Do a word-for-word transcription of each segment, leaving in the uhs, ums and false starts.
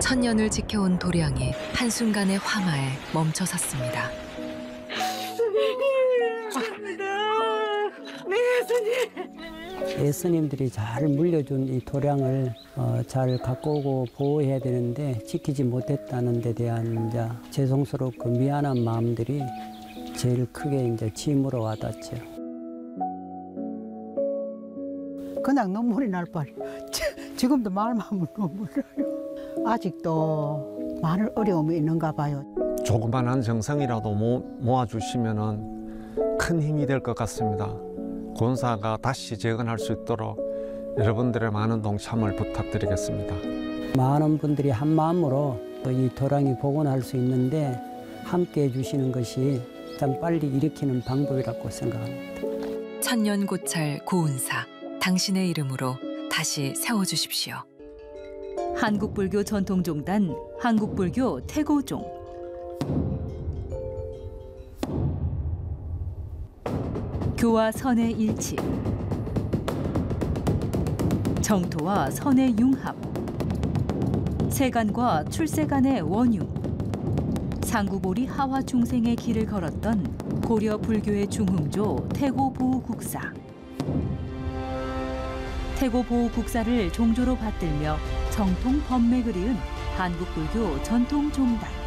천년을 지켜온 도량이 한순간의 화마에 멈춰섰습니다. 예수님들이 잘 물려준 이 도량을 어, 잘 갖고 오고 보호해야 되는데 지키지 못했다는 데 대한 이제 죄송스럽고 미안한 마음들이 제일 크게 이제 짐으로 와닿죠. 그냥 눈물이 날 뻔. 지금도 말만 하면 눈물 나요. 아직도 많은 어려움이 있는가 봐요. 조그만한 정성이라도 모아주시면 큰 힘이 될 것 같습니다. 권사가 다시 재건할 수 있도록 여러분들의 많은 동참을 부탁드리겠습니다. 많은 분들이 한 마음으로 이 도량이 복원할 수 있는데 함께 해주시는 것이 참 빨리 일으키는 방법이라고 생각합니다. 천년 고찰 고운사, 당신의 이름으로 다시 세워주십시오. 한국불교 전통종단 한국불교 태고종. 교와 선의 일치, 정토와 선의 융합, 세간과 출세간의 원융, 상구보리 하화 중생의 길을 걸었던 고려 불교의 중흥조 태고 보우국사. 태고 보우국사를 종조로 받들며 정통 법맥을 이은 한국불교 전통종단.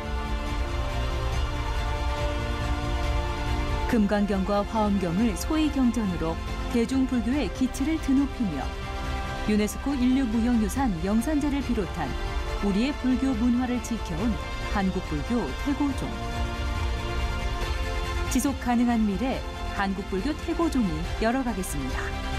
금강경과 화엄경을 소위경전으로 대중불교의 기치를 드높이며 유네스코 인류무형유산 영산제를 비롯한 우리의 불교 문화를 지켜온 한국불교 태고종. 지속가능한 미래 한국불교 태고종이 열어가겠습니다.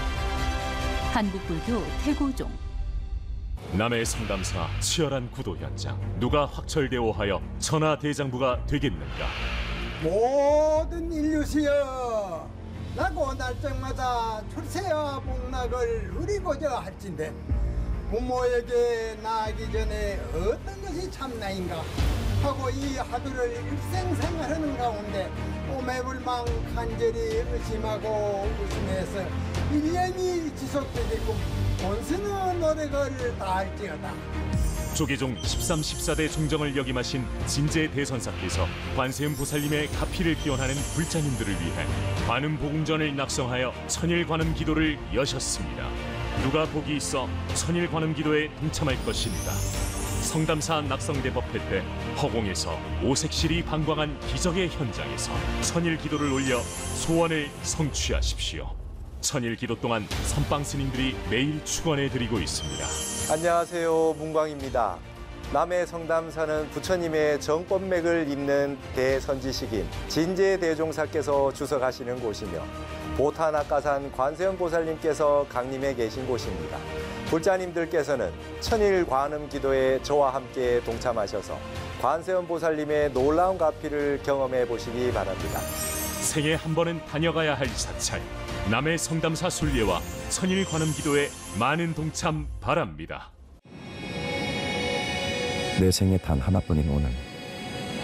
한국불교 태고종. 남해 성담사 치열한 구도 현장, 누가 확철대오하여 천하대장부가 되겠는가? 모든 인류시여, 나고 날짜마다 출세와 복락을 누리고자 할진대 부모에게 나아가기 전에 어떤 것이 참나인가 하고 이 하두를 일생생활하는 가운데 오매불망 간절히 의심하고 의심해서 일 년이 지속되게끔 온순한 노력을 다할지어다. 조계종 십삼, 십사대 종정을 역임하신 진제 대선사께서 관세음 보살님의 가피를 기원하는 불자님들을 위해 관음복음전을 낙성하여 천일관음 기도를 여셨습니다. 누가 복이 있어 천일관음 기도에 동참할 것입니다. 성담사 낙성대 법회 때 허공에서 오색실이 방광한 기적의 현장에서 천일 기도를 올려 소원을 성취하십시오. 천일 기도 동안 선방 스님들이 매일 축원해 드리고 있습니다. 안녕하세요, 문광입니다. 남해 성담사는 부처님의 정법맥을 잇는 대선지식인 진제대종사께서 주석하시는 곳이며 보타낙가산 관세음보살님께서 강림해 계신 곳입니다. 불자님들께서는 천일 관음 기도에 저와 함께 동참하셔서 관세음보살님의 놀라운 가피를 경험해 보시기 바랍니다. 생애 한 번은 다녀가야 할 사찰, 남해 성담사 순례와 천일 관음 기도에 많은 동참 바랍니다. 내 생에 단 하나뿐인 오늘,